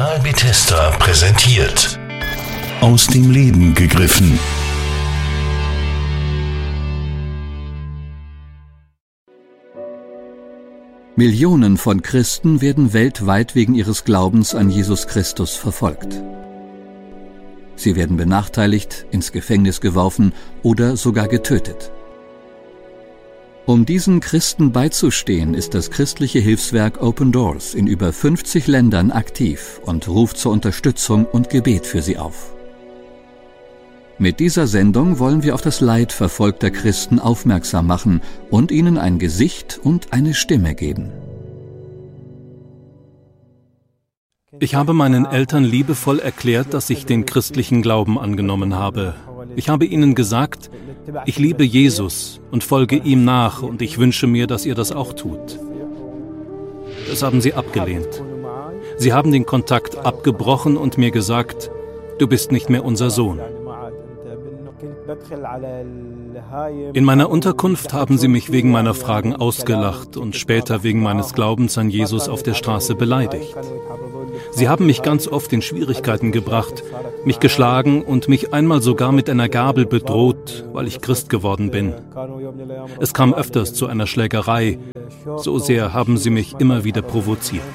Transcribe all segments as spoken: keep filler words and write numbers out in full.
Kanal Bethesda präsentiert. Aus dem Leben gegriffen. Millionen von Christen werden weltweit wegen ihres Glaubens an Jesus Christus verfolgt. Sie werden benachteiligt, ins Gefängnis geworfen oder sogar getötet. Um diesen Christen beizustehen, ist das christliche Hilfswerk Open Doors in über fünfzig Ländern aktiv und ruft zur Unterstützung und Gebet für sie auf. Mit dieser Sendung wollen wir auf das Leid verfolgter Christen aufmerksam machen und ihnen ein Gesicht und eine Stimme geben. Ich habe meinen Eltern liebevoll erklärt, dass ich den christlichen Glauben angenommen habe. Ich habe ihnen gesagt, ich liebe Jesus und folge ihm nach und ich wünsche mir, dass ihr das auch tut. Das haben sie abgelehnt. Sie haben den Kontakt abgebrochen und mir gesagt, du bist nicht mehr unser Sohn. In meiner Unterkunft haben sie mich wegen meiner Fragen ausgelacht und später wegen meines Glaubens an Jesus auf der Straße beleidigt. Sie haben mich ganz oft in Schwierigkeiten gebracht, mich geschlagen und mich einmal sogar mit einer Gabel bedroht, weil ich Christ geworden bin. Es kam öfters zu einer Schlägerei, so sehr haben sie mich immer wieder provoziert.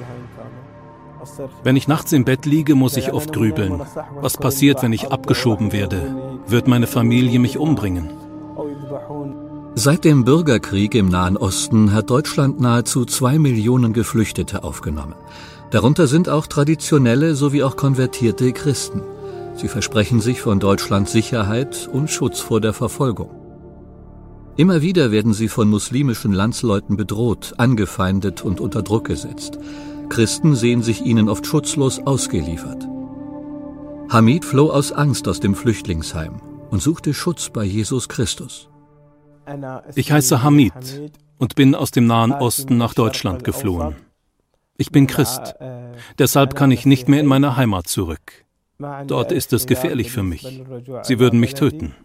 Wenn ich nachts im Bett liege, muss ich oft grübeln. Was passiert, wenn ich abgeschoben werde? Wird meine Familie mich umbringen? Seit dem Bürgerkrieg im Nahen Osten hat Deutschland nahezu zwei Millionen Geflüchtete aufgenommen. Darunter sind auch traditionelle sowie auch konvertierte Christen. Sie versprechen sich von Deutschland Sicherheit und Schutz vor der Verfolgung. Immer wieder werden sie von muslimischen Landsleuten bedroht, angefeindet und unter Druck gesetzt. Christen sehen sich ihnen oft schutzlos ausgeliefert. Hamid floh aus Angst aus dem Flüchtlingsheim und suchte Schutz bei Jesus Christus. Ich heiße Hamid und bin aus dem Nahen Osten nach Deutschland geflohen. Ich bin Christ, deshalb kann ich nicht mehr in meine Heimat zurück. Dort ist es gefährlich für mich. Sie würden mich töten.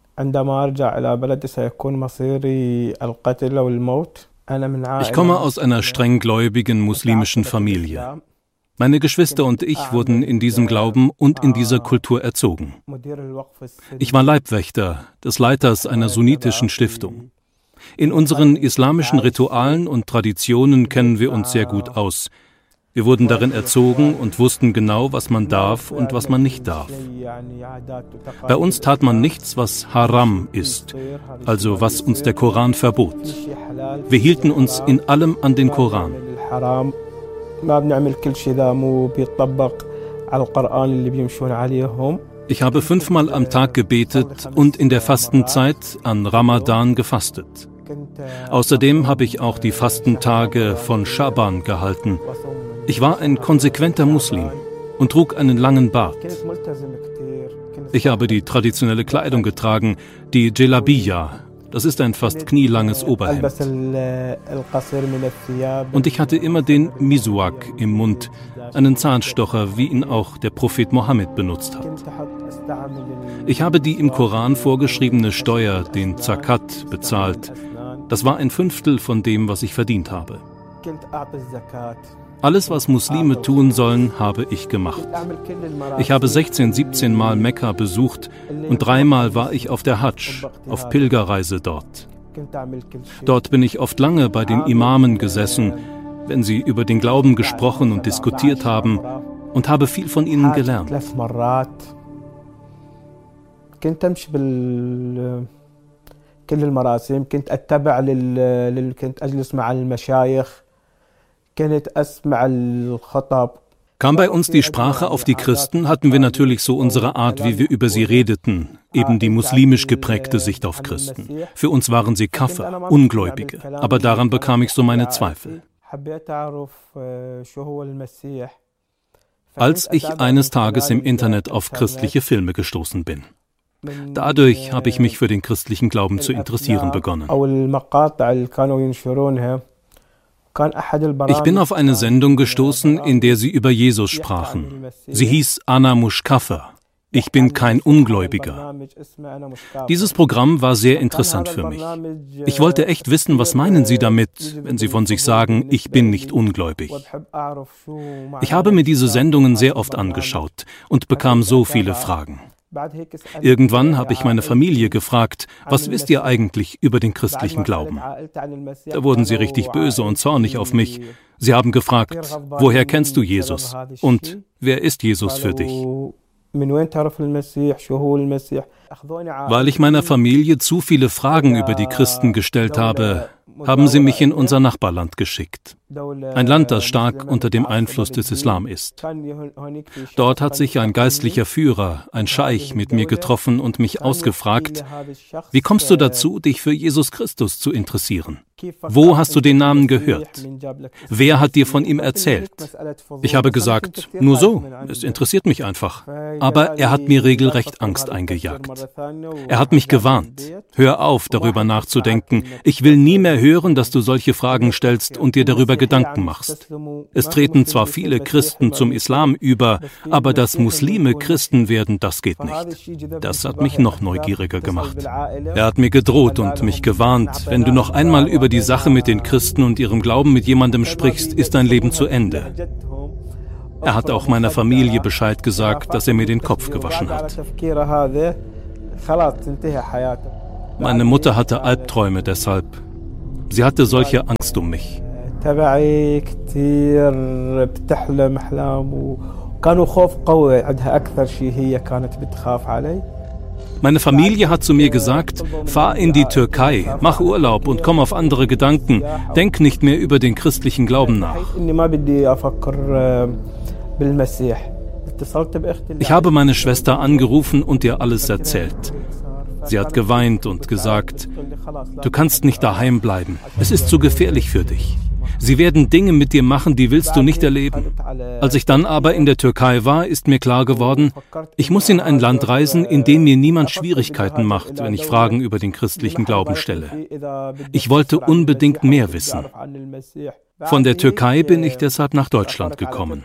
Ich komme aus einer strenggläubigen muslimischen Familie. Meine Geschwister und ich wurden in diesem Glauben und in dieser Kultur erzogen. Ich war Leibwächter des Leiters einer sunnitischen Stiftung. In unseren islamischen Ritualen und Traditionen kennen wir uns sehr gut aus. Wir wurden darin erzogen und wussten genau, was man darf und was man nicht darf. Bei uns tat man nichts, was Haram ist, also was uns der Koran verbot. Wir hielten uns in allem an den Koran. Ich habe fünfmal am Tag gebetet und in der Fastenzeit an Ramadan gefastet. Außerdem habe ich auch die Fastentage von Schaban gehalten. Ich war ein konsequenter Muslim und trug einen langen Bart. Ich habe die traditionelle Kleidung getragen, die Jelabiya. Das ist ein fast knielanges Oberhemd. Und ich hatte immer den Miswak im Mund, einen Zahnstocher, wie ihn auch der Prophet Mohammed benutzt hat. Ich habe die im Koran vorgeschriebene Steuer, den Zakat, bezahlt. Das war ein Fünftel von dem, was ich verdient habe. Alles, was Muslime tun sollen, habe ich gemacht. Ich habe sechzehn, siebzehn Mal Mekka besucht und dreimal war ich auf der Hadsch, auf Pilgerreise dort. Dort bin ich oft lange bei den Imamen gesessen, wenn sie über den Glauben gesprochen und diskutiert haben, und habe viel von ihnen gelernt. Kam bei uns die Sprache auf die Christen, hatten wir natürlich so unsere Art, wie wir über sie redeten, eben die muslimisch geprägte Sicht auf Christen. Für uns waren sie Kafir, Ungläubige, aber daran bekam ich so meine Zweifel. Als ich eines Tages im Internet auf christliche Filme gestoßen bin. Dadurch habe ich mich für den christlichen Glauben zu interessieren begonnen. Ich bin auf eine Sendung gestoßen, in der sie über Jesus sprachen. Sie hieß Ana Mushkafa. Ich bin kein Ungläubiger. Dieses Programm war sehr interessant für mich. Ich wollte echt wissen, was meinen Sie damit, wenn Sie von sich sagen, ich bin nicht ungläubig. Ich habe mir diese Sendungen sehr oft angeschaut und bekam so viele Fragen. Irgendwann habe ich meine Familie gefragt, was wisst ihr eigentlich über den christlichen Glauben? Da wurden sie richtig böse und zornig auf mich. Sie haben gefragt, woher kennst du Jesus? Und wer ist Jesus für dich? Weil ich meiner Familie zu viele Fragen über die Christen gestellt habe, haben sie mich in unser Nachbarland geschickt. Ein Land, das stark unter dem Einfluss des Islam ist. Dort hat sich ein geistlicher Führer, ein Scheich, mit mir getroffen und mich ausgefragt, wie kommst du dazu, dich für Jesus Christus zu interessieren? Wo hast du den Namen gehört? Wer hat dir von ihm erzählt? Ich habe gesagt, nur so, es interessiert mich einfach. Aber er hat mir regelrecht Angst eingejagt. Er hat mich gewarnt. Hör auf, darüber nachzudenken. Ich will nie mehr hören, dass du solche Fragen stellst und dir darüber Gedanken machst. Es treten zwar viele Christen zum Islam über, aber dass Muslime Christen werden, das geht nicht. Das hat mich noch neugieriger gemacht. Er hat mir gedroht und mich gewarnt, wenn du noch einmal über die Sache mit den Christen und ihrem Glauben mit jemandem sprichst, ist dein Leben zu Ende. Er hat auch meiner Familie Bescheid gesagt, dass er mir den Kopf gewaschen hat. Meine Mutter hatte Albträume deshalb. Sie hatte solche Angst um mich. Meine Familie hat zu mir gesagt, fahr in die Türkei, mach Urlaub und komm auf andere Gedanken. Denk nicht mehr über den christlichen Glauben nach. Ich habe meine Schwester angerufen und ihr alles erzählt. Sie hat geweint und gesagt, du kannst nicht daheim bleiben. Es ist zu gefährlich für dich. Sie werden Dinge mit dir machen, die willst du nicht erleben. Als ich dann aber in der Türkei war, ist mir klar geworden, ich muss in ein Land reisen, in dem mir niemand Schwierigkeiten macht, wenn ich Fragen über den christlichen Glauben stelle. Ich wollte unbedingt mehr wissen. Von der Türkei bin ich deshalb nach Deutschland gekommen.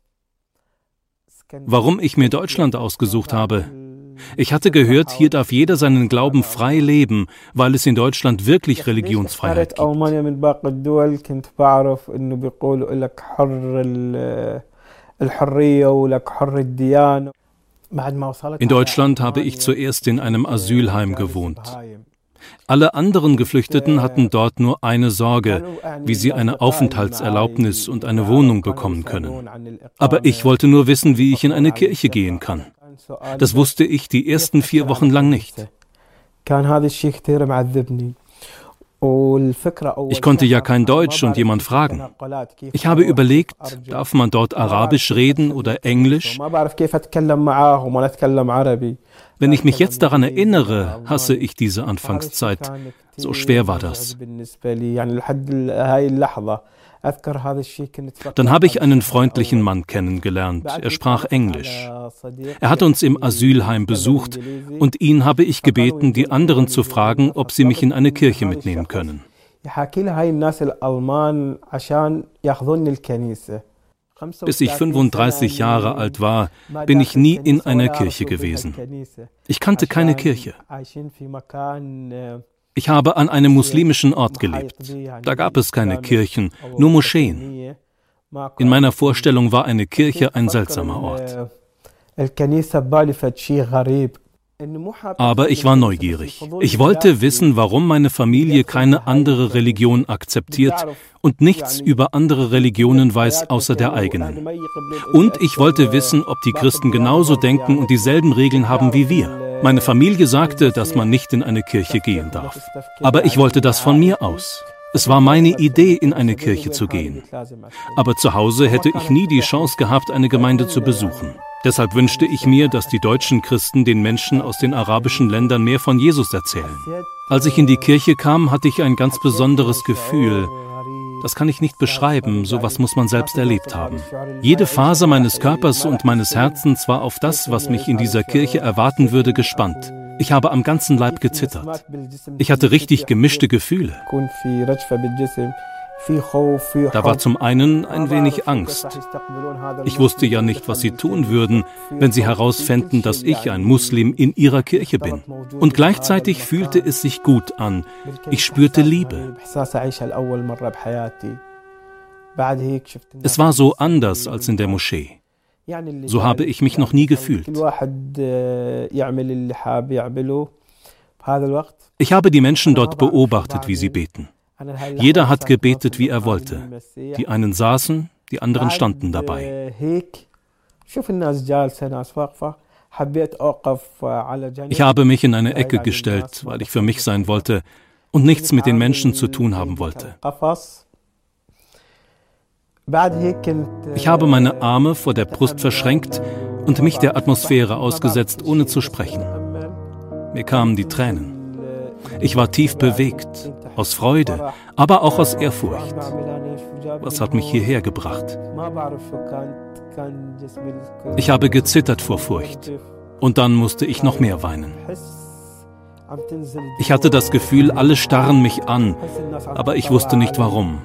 Warum ich mir Deutschland ausgesucht habe? Ich hatte gehört, hier darf jeder seinen Glauben frei leben, weil es in Deutschland wirklich Religionsfreiheit gibt. In Deutschland habe ich zuerst in einem Asylheim gewohnt. Alle anderen Geflüchteten hatten dort nur eine Sorge, wie sie eine Aufenthaltserlaubnis und eine Wohnung bekommen können. Aber ich wollte nur wissen, wie ich in eine Kirche gehen kann. Das wusste ich die ersten vier Wochen lang nicht. Ich konnte ja kein Deutsch und jemand fragen. Ich habe überlegt, darf man dort Arabisch reden oder Englisch? Wenn ich mich jetzt daran erinnere, hasse ich diese Anfangszeit. So schwer war das. Dann habe ich einen freundlichen Mann kennengelernt. Er sprach Englisch. Er hat uns im Asylheim besucht und ihn habe ich gebeten, die anderen zu fragen, ob sie mich in eine Kirche mitnehmen können. Bis ich fünfunddreißig Jahre alt war, bin ich nie in einer Kirche gewesen. Ich kannte keine Kirche. Ich habe an einem muslimischen Ort gelebt. Da gab es keine Kirchen, nur Moscheen. In meiner Vorstellung war eine Kirche ein seltsamer Ort. Aber ich war neugierig. Ich wollte wissen, warum meine Familie keine andere Religion akzeptiert und nichts über andere Religionen weiß, außer der eigenen. Und ich wollte wissen, ob die Christen genauso denken und dieselben Regeln haben wie wir. Meine Familie sagte, dass man nicht in eine Kirche gehen darf. Aber ich wollte das von mir aus. Es war meine Idee, in eine Kirche zu gehen. Aber zu Hause hätte ich nie die Chance gehabt, eine Gemeinde zu besuchen. Deshalb wünschte ich mir, dass die deutschen Christen den Menschen aus den arabischen Ländern mehr von Jesus erzählen. Als ich in die Kirche kam, hatte ich ein ganz besonderes Gefühl. Das kann ich nicht beschreiben, sowas muss man selbst erlebt haben. Jede Faser meines Körpers und meines Herzens war auf das, was mich in dieser Kirche erwarten würde, gespannt. Ich habe am ganzen Leib gezittert. Ich hatte richtig gemischte Gefühle. Da war zum einen ein wenig Angst. Ich wusste ja nicht, was sie tun würden, wenn sie herausfänden, dass ich ein Muslim in ihrer Kirche bin. Und gleichzeitig fühlte es sich gut an. Ich spürte Liebe. Es war so anders als in der Moschee. So habe ich mich noch nie gefühlt. Ich habe die Menschen dort beobachtet, wie sie beten. Jeder hat gebetet, wie er wollte. Die einen saßen, die anderen standen dabei. Ich habe mich in eine Ecke gestellt, weil ich für mich sein wollte und nichts mit den Menschen zu tun haben wollte. Ich habe meine Arme vor der Brust verschränkt und mich der Atmosphäre ausgesetzt, ohne zu sprechen. Mir kamen die Tränen. Ich war tief bewegt, aus Freude, aber auch aus Ehrfurcht. Was hat mich hierher gebracht? Ich habe gezittert vor Furcht. Und dann musste ich noch mehr weinen. Ich hatte das Gefühl, alle starren mich an, aber ich wusste nicht warum.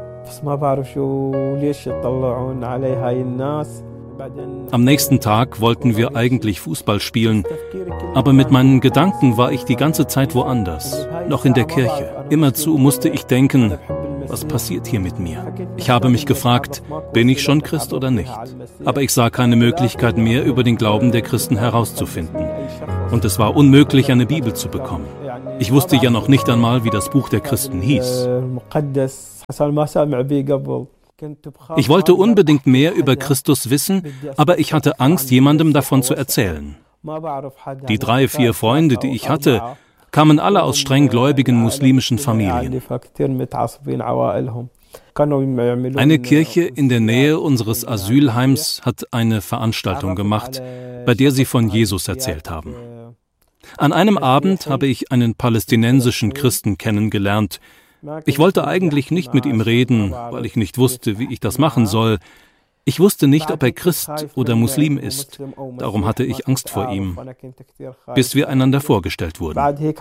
Am nächsten Tag wollten wir eigentlich Fußball spielen, aber mit meinen Gedanken war ich die ganze Zeit woanders, noch in der Kirche. Immerzu musste ich denken, was passiert hier mit mir? Ich habe mich gefragt, bin ich schon Christ oder nicht? Aber ich sah keine Möglichkeit mehr, über den Glauben der Christen herauszufinden. Und es war unmöglich, eine Bibel zu bekommen. Ich wusste ja noch nicht einmal, wie das Buch der Christen hieß. Ich wollte unbedingt mehr über Christus wissen, aber ich hatte Angst, jemandem davon zu erzählen. Die drei, vier Freunde, die ich hatte, kamen alle aus streng gläubigen muslimischen Familien. Eine Kirche in der Nähe unseres Asylheims hat eine Veranstaltung gemacht, bei der sie von Jesus erzählt haben. An einem Abend habe ich einen palästinensischen Christen kennengelernt. Ich wollte eigentlich nicht mit ihm reden, weil ich nicht wusste, wie ich das machen soll. Ich wusste nicht, ob er Christ oder Muslim ist. Darum hatte ich Angst vor ihm, bis wir einander vorgestellt wurden.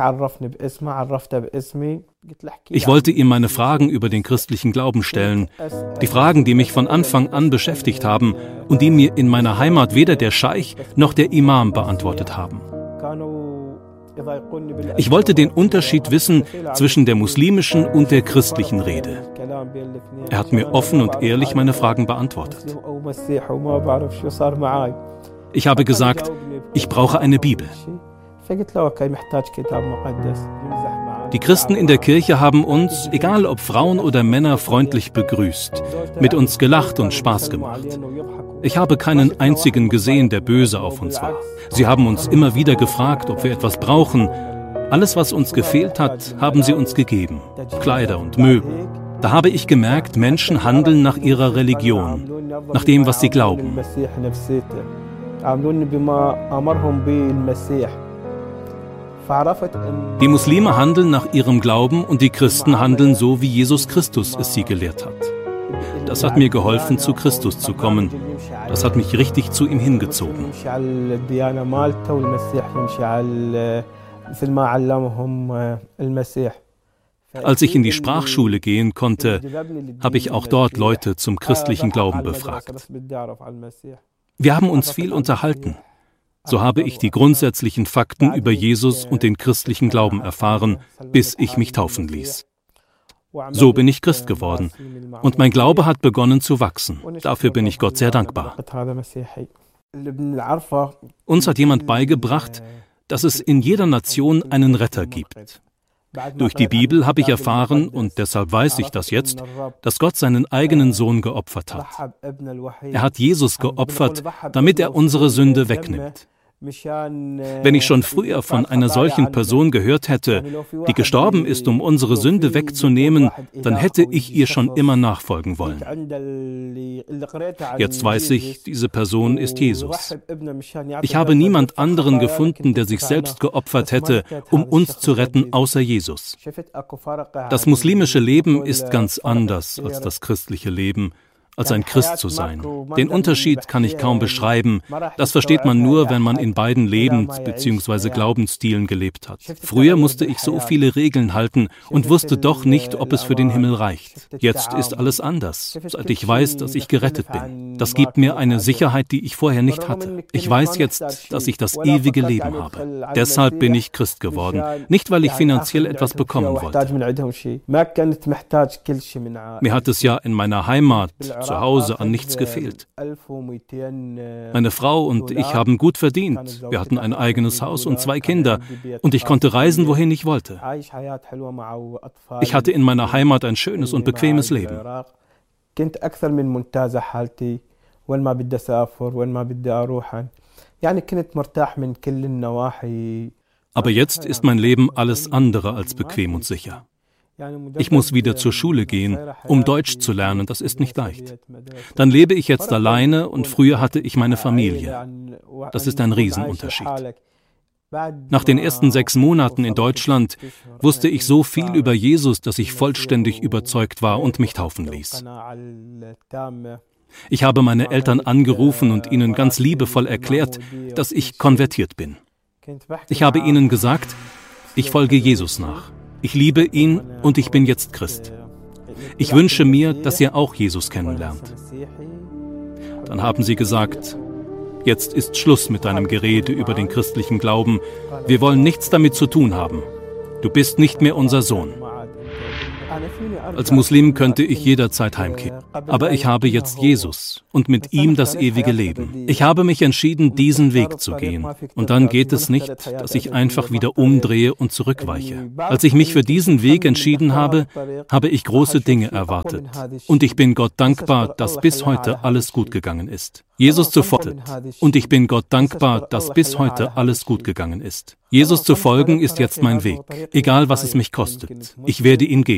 Ich wollte ihm meine Fragen über den christlichen Glauben stellen. Die Fragen, die mich von Anfang an beschäftigt haben und die mir in meiner Heimat weder der Scheich noch der Imam beantwortet haben. Ich wollte den Unterschied wissen zwischen der muslimischen und der christlichen Rede. Er hat mir offen und ehrlich meine Fragen beantwortet. Ich habe gesagt, ich brauche eine Bibel. Die Christen in der Kirche haben uns, egal ob Frauen oder Männer, freundlich begrüßt, mit uns gelacht und Spaß gemacht. Ich habe keinen einzigen gesehen, der böse auf uns war. Sie haben uns immer wieder gefragt, ob wir etwas brauchen. Alles, was uns gefehlt hat, haben sie uns gegeben. Kleider und Möbel. Da habe ich gemerkt, Menschen handeln nach ihrer Religion, nach dem, was sie glauben. Die Muslime handeln nach ihrem Glauben und die Christen handeln so, wie Jesus Christus es sie gelehrt hat. Das hat mir geholfen, zu Christus zu kommen. Das hat mich richtig zu ihm hingezogen. Als ich in die Sprachschule gehen konnte, habe ich auch dort Leute zum christlichen Glauben befragt. Wir haben uns viel unterhalten. So habe ich die grundsätzlichen Fakten über Jesus und den christlichen Glauben erfahren, bis ich mich taufen ließ. So bin ich Christ geworden und mein Glaube hat begonnen zu wachsen. Dafür bin ich Gott sehr dankbar. Uns hat jemand beigebracht, dass es in jeder Nation einen Retter gibt. Durch die Bibel habe ich erfahren, und deshalb weiß ich das jetzt, dass Gott seinen eigenen Sohn geopfert hat. Er hat Jesus geopfert, damit er unsere Sünde wegnimmt. Wenn ich schon früher von einer solchen Person gehört hätte, die gestorben ist, um unsere Sünde wegzunehmen, dann hätte ich ihr schon immer nachfolgen wollen. Jetzt weiß ich, diese Person ist Jesus. Ich habe niemand anderen gefunden, der sich selbst geopfert hätte, um uns zu retten, außer Jesus. Das muslimische Leben ist ganz anders als das christliche Leben. als ein Christ zu sein. Den Unterschied kann ich kaum beschreiben. Das versteht man nur, wenn man in beiden Lebens- bzw. Glaubensstilen gelebt hat. Früher musste ich so viele Regeln halten und wusste doch nicht, ob es für den Himmel reicht. Jetzt ist alles anders, seit ich weiß, dass ich gerettet bin. Das gibt mir eine Sicherheit, die ich vorher nicht hatte. Ich weiß jetzt, dass ich das ewige Leben habe. Deshalb bin ich Christ geworden, nicht weil ich finanziell etwas bekommen wollte. Mir hat es ja in meiner Heimat, zu Hause, an nichts gefehlt. Meine Frau und ich haben gut verdient. Wir hatten ein eigenes Haus und zwei Kinder und ich konnte reisen, wohin ich wollte. Ich hatte in meiner Heimat ein schönes und bequemes Leben. Aber jetzt ist mein Leben alles andere als bequem und sicher. Ich muss wieder zur Schule gehen, um Deutsch zu lernen, das ist nicht leicht. Dann lebe ich jetzt alleine und früher hatte ich meine Familie. Das ist ein Riesenunterschied. Nach den ersten sechs Monaten in Deutschland wusste ich so viel über Jesus, dass ich vollständig überzeugt war und mich taufen ließ. Ich habe meine Eltern angerufen und ihnen ganz liebevoll erklärt, dass ich konvertiert bin. Ich habe ihnen gesagt, ich folge Jesus nach. Ich liebe ihn und ich bin jetzt Christ. Ich wünsche mir, dass ihr auch Jesus kennenlernt. Dann haben sie gesagt, jetzt ist Schluss mit deinem Gerede über den christlichen Glauben. Wir wollen nichts damit zu tun haben. Du bist nicht mehr unser Sohn. Als Muslim könnte ich jederzeit heimkehren. Aber ich habe jetzt Jesus und mit ihm das ewige Leben. Ich habe mich entschieden, diesen Weg zu gehen. Und dann geht es nicht, dass ich einfach wieder umdrehe und zurückweiche. Als ich mich für diesen Weg entschieden habe, habe ich große Dinge erwartet. Und ich bin Gott dankbar, dass bis heute alles gut gegangen ist. Jesus zu folgen. Und ich bin Gott dankbar, dass bis heute alles gut gegangen ist. Jesus zu folgen ist jetzt mein Weg, egal was es mich kostet. Ich werde ihn gehen.